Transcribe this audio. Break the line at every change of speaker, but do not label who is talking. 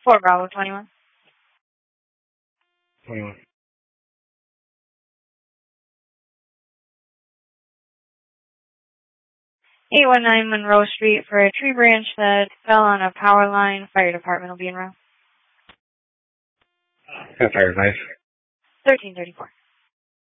4 Bravo 21.
21.
819 Monroe Street for a tree branch that fell on a power line. Fire department will be en route.
Got fire advice.
1334.